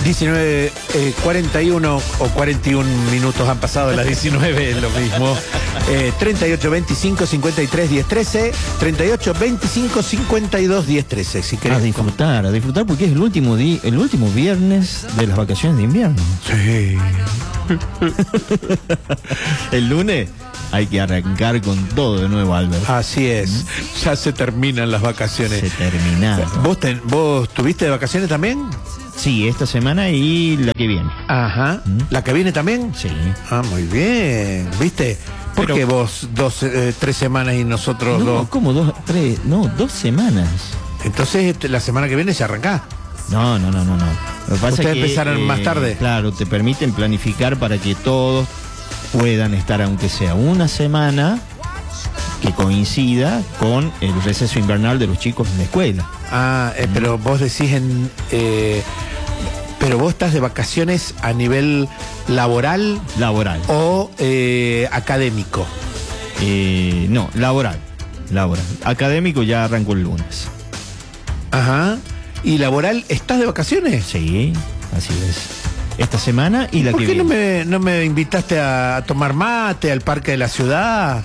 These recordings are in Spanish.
19:41 o 41 minutos han pasado de las 19, es lo mismo. 38 25 53 10 13, 38 25 52 10 13. Si querés. A disfrutar porque es el último viernes de las vacaciones de invierno. Sí. El lunes hay que arrancar con todo de nuevo, Albert. Así es. Ya se terminan las vacaciones. Se terminaron. ¿Vos tuviste de vacaciones también? Sí, esta semana y la que viene. Ajá. ¿La que viene también? Sí. Ah, muy bien. ¿Viste? ¿Por qué vos 3 semanas y nosotros no, 2? ¿Cómo 2, 3? No, 2 semanas. Entonces la semana que viene se arranca. No. Lo que pasa ¿Ustedes es que, empezaron más tarde? Claro, te permiten planificar para que todos puedan estar, aunque sea una semana, que coincida con el receso invernal de los chicos en la escuela. Ah, pero vos decís pero vos estás de vacaciones a nivel laboral o académico. No, laboral. Académico ya arrancó el lunes. Ajá. ¿Y laboral estás de vacaciones? Sí, así es. Esta semana y la que viene. ¿Por qué no me invitaste a tomar mate al parque de la ciudad?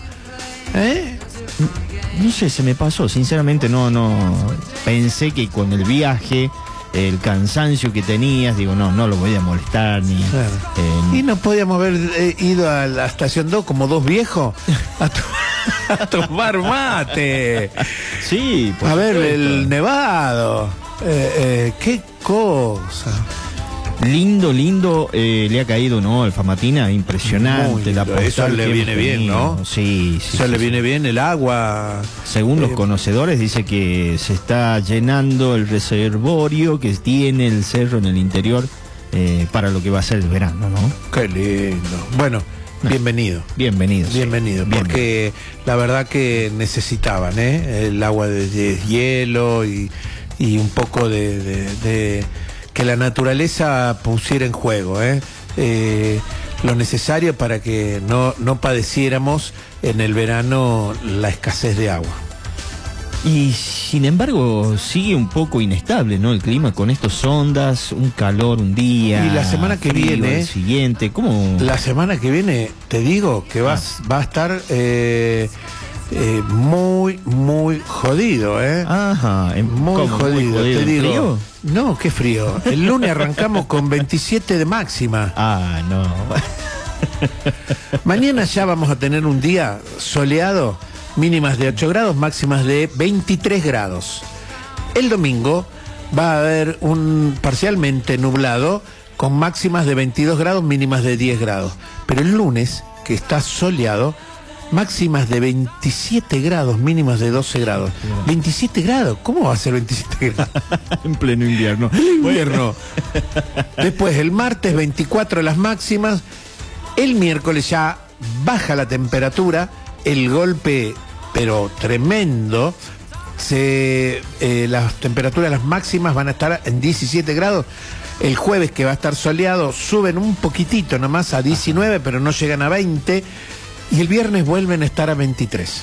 No sé, se me pasó, sinceramente no pensé que con el viaje, el cansancio que tenías, digo, no lo voy a molestar ni. Claro. ¿Y no podíamos haber ido a la estación 2 como dos viejos a tomar mate? Sí, a ver el nevado. Qué cosa. Lindo, le ha caído, ¿no? Al Famatina, impresionante. Eso le viene bien, ¿no? Sí. Eso le viene bien, el agua. Según los conocedores, dice que se está llenando el reservorio que tiene el cerro en el interior para lo que va a ser el verano, ¿no? Qué lindo. Bueno, bienvenido. Bienvenido, porque la verdad que necesitaban, el agua de hielo y un poco de que la naturaleza pusiera en juego lo necesario para que no padeciéramos en el verano la escasez de agua. Y sin embargo sigue un poco inestable, ¿no? El clima con estos ondas, un calor un día. Y la semana que viene, el siguiente, ¿cómo? La semana que viene, te digo que va a estar muy jodido, Ajá, muy jodido, te digo. ¿Frío? No, qué frío. El lunes arrancamos con 27 de máxima. Ah, no. Mañana ya vamos a tener un día soleado, mínimas de 8 grados, máximas de 23 grados. El domingo va a haber un parcialmente nublado con máximas de 22 grados, mínimas de 10 grados. Pero el lunes, que está soleado, máximas de 27 grados, mínimas de 12 grados. 27 grados, ¿cómo va a ser 27 grados? En pleno invierno. Invierno. Después, el martes, 24 las máximas. El miércoles ya baja la temperatura, el golpe, pero tremendo. Las temperaturas, las máximas van a estar en 17 grados. El jueves, que va a estar soleado, suben un poquitito nomás a 19, pero no llegan a 20. Y el viernes vuelven a estar a 23.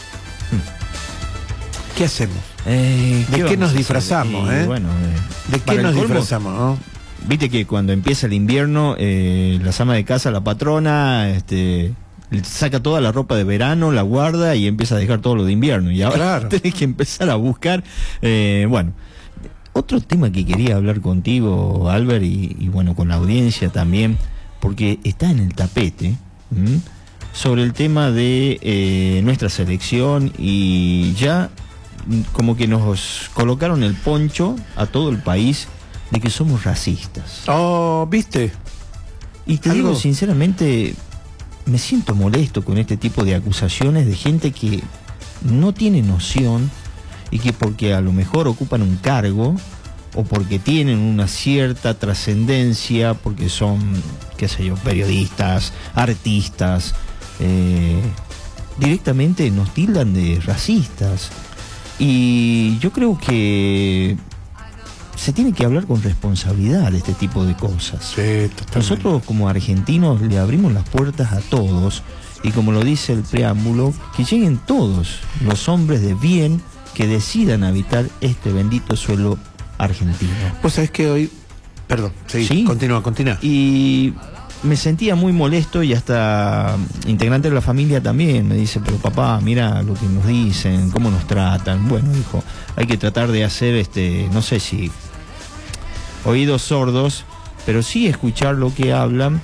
¿Qué hacemos? ¿De qué nos disfrazamos? Bueno, ¿de qué nos disfrazamos? ¿No? Viste que cuando empieza el invierno, las amas de casa, la patrona, saca toda la ropa de verano, la guarda y empieza a dejar todo lo de invierno. Y ahora tenés que empezar a buscar. Bueno, otro tema que quería hablar contigo, Albert, y bueno, con la audiencia también, porque está en el tapete. Sobre el tema de nuestra selección, y ya como que nos colocaron el poncho a todo el país de que somos racistas. Oh, ¿viste? Y te digo sinceramente, me siento molesto con este tipo de acusaciones de gente que no tiene noción y que porque a lo mejor ocupan un cargo o porque tienen una cierta trascendencia, porque son, qué sé yo, periodistas, artistas, directamente nos tildan de racistas. Y yo creo que se tiene que hablar con responsabilidad de este tipo de cosas. Sí, totalmente. Nosotros como argentinos le abrimos las puertas a todos, y como lo dice el preámbulo, que lleguen todos los hombres de bien que decidan habitar este bendito suelo argentino. Vos sabés que hoy Perdón, ¿Sí? Continúa. Y me sentía muy molesto, y hasta integrante de la familia también me dice, pero papá, mira lo que nos dicen, cómo nos tratan. Bueno, hijo, hay que tratar de hacer, no sé si oídos sordos, pero sí escuchar lo que hablan.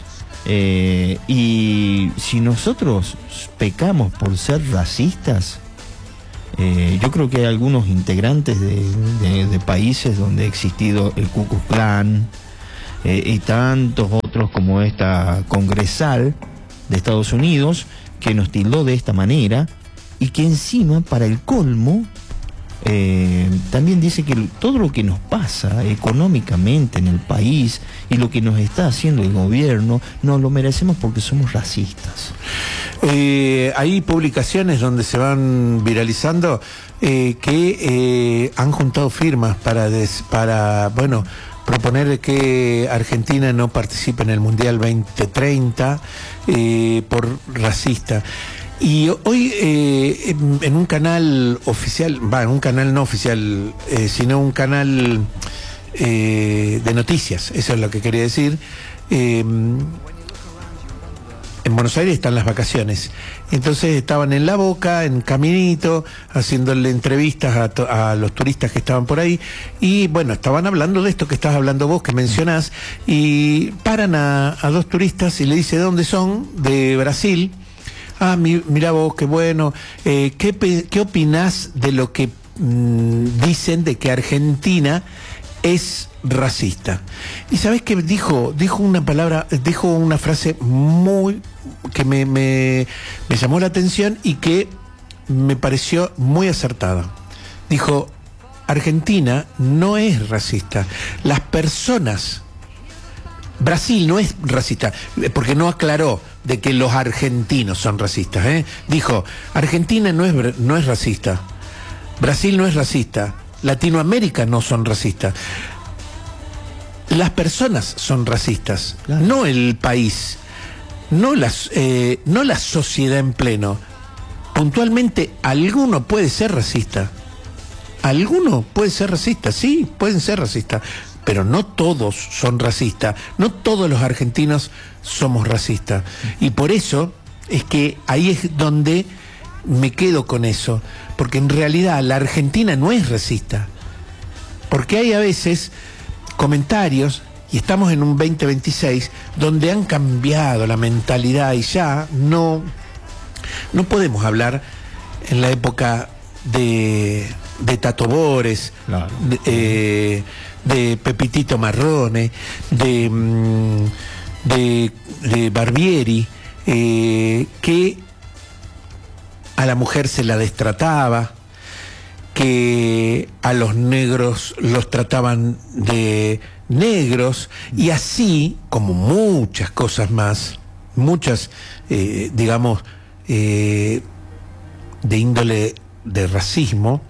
Y si nosotros pecamos por ser racistas, yo creo que hay algunos integrantes de países donde ha existido el Ku Klux Klan, y tantos otros como esta congresal de Estados Unidos, que nos tildó de esta manera, y que encima, para el colmo, también dice que todo lo que nos pasa económicamente en el país y lo que nos está haciendo el gobierno, nos lo merecemos porque somos racistas. Hay publicaciones donde se van viralizando que han juntado firmas para bueno, proponer que Argentina no participe en el Mundial 2030 por racista. Y hoy en un canal oficial, en un canal no oficial, sino un canal de noticias, eso es lo que quería decir, en Buenos Aires están las vacaciones, entonces estaban en La Boca, en Caminito, haciéndole entrevistas a los turistas que estaban por ahí, y bueno, estaban hablando de esto que estás hablando vos, que mencionás, y paran a dos turistas y le dice, ¿de dónde son? De Brasil. Ah, mira vos, qué bueno. ¿Qué opinás de lo que dicen de que Argentina es racista? Y sabés que dijo una frase muy que me llamó la atención y que me pareció muy acertada. Dijo, Argentina no es racista. Las personas... Brasil no es racista, porque no aclaró de que los argentinos son racistas, ¿eh? Dijo, Argentina no es racista, Brasil no es racista, Latinoamérica no son racistas. Las personas son racistas, claro. No el país, no la sociedad en pleno. Puntualmente, alguno puede ser racista. Alguno puede ser racista, sí, pueden ser racistas. Pero no todos son racistas, no todos los argentinos somos racistas. Y por eso es que ahí es donde me quedo con eso, porque en realidad la Argentina no es racista. Porque hay a veces comentarios, y estamos en un 2026, donde han cambiado la mentalidad y ya no podemos hablar en la época de Tato Bores, claro. De Pepitito Marrone, de Barbieri, que a la mujer se la destrataba, que a los negros los trataban de negros, y así como muchas cosas más, muchas, digamos, de índole de racismo.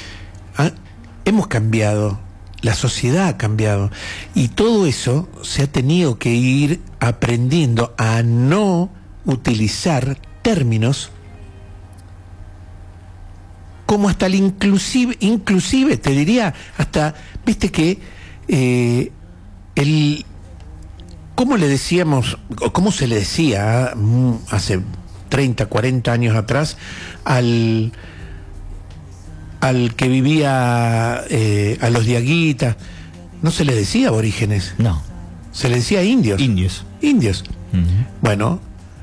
Hemos cambiado. La sociedad ha cambiado y todo eso se ha tenido que ir aprendiendo a no utilizar términos como hasta el inclusive te diría hasta, viste que ¿cómo le decíamos, o cómo se le decía hace 30, 40 años atrás al que vivía a los diaguitas? No se les decía aborígenes. No. Se les decía indios. Indios. Uh-huh. Bueno,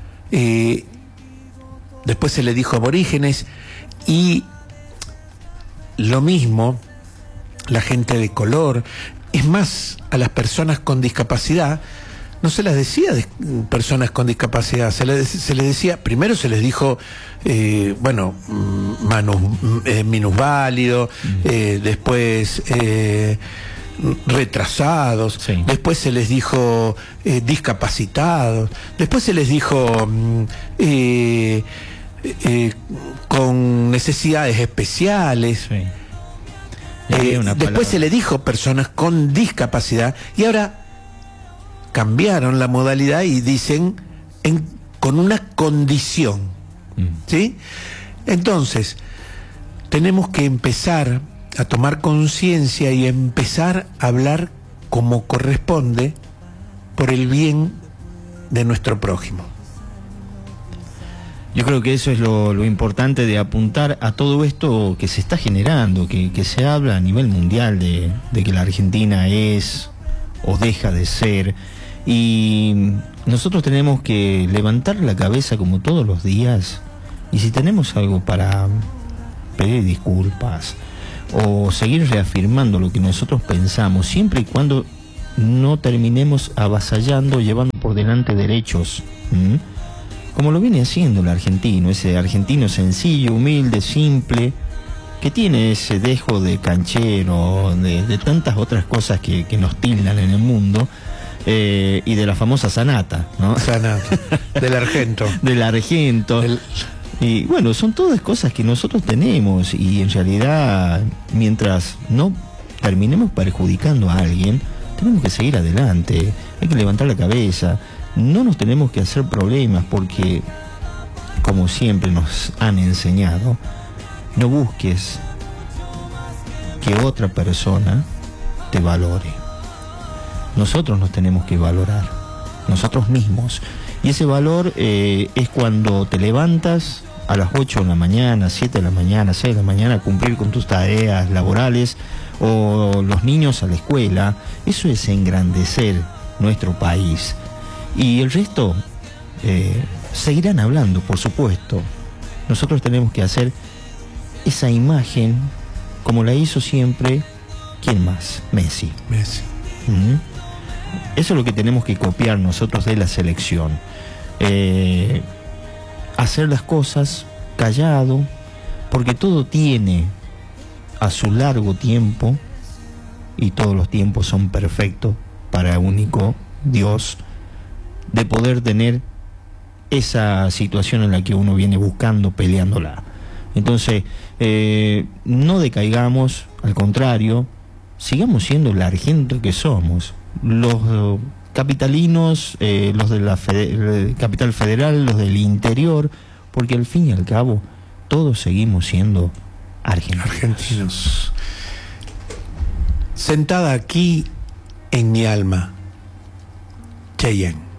después se le dijo aborígenes, y lo mismo la gente de color. Es más, a las personas con discapacidad no se las decía de personas con discapacidad, se les decía, primero se les dijo, bueno, minusválido, después retrasados, sí. Después se les dijo discapacitados, después se les dijo con necesidades especiales, sí. Después se les dijo personas con discapacidad, y ahora cambiaron la modalidad y dicen con una condición, ¿sí? Entonces, tenemos que empezar a tomar conciencia y empezar a hablar como corresponde por el bien de nuestro prójimo. Yo creo que eso es lo importante de apuntar a todo esto que se está generando, que se habla a nivel mundial de que la Argentina es o deja de ser, y nosotros tenemos que levantar la cabeza como todos los días, y si tenemos algo para pedir disculpas o seguir reafirmando lo que nosotros pensamos, siempre y cuando no terminemos avasallando, llevando por delante derechos, como lo viene haciendo el argentino, ese argentino sencillo, humilde, simple, que tiene ese dejo de canchero, de tantas otras cosas que nos tildan en el mundo, y de la famosa sanata, ¿no? Sanata, del argento. Del argento. Y bueno, son todas cosas que nosotros tenemos, y en realidad, mientras no terminemos perjudicando a alguien, tenemos que seguir adelante, hay que levantar la cabeza, no nos tenemos que hacer problemas, porque, como siempre nos han enseñado, no busques que otra persona te valore. Nosotros nos tenemos que valorar, nosotros mismos. Y ese valor es cuando te levantas a las 8 de la mañana, 7 de la mañana, 6 de la mañana, a cumplir con tus tareas laborales, o los niños a la escuela. Eso es engrandecer nuestro país. Y el resto seguirán hablando, por supuesto. Nosotros tenemos que hacer esa imagen como la hizo siempre, ¿quién más? Messi. Eso es lo que tenemos que copiar nosotros de la selección. Hacer las cosas callado, porque todo tiene a su largo tiempo, y todos los tiempos son perfectos para el único Dios, de poder tener esa situación en la que uno viene buscando, peleándola. Entonces, no decaigamos, al contrario, sigamos siendo el argento que somos, los capitalinos, los de la capital federal, los del interior, porque al fin y al cabo todos seguimos siendo argentinos. Sentada aquí en mi alma, Cheyenne.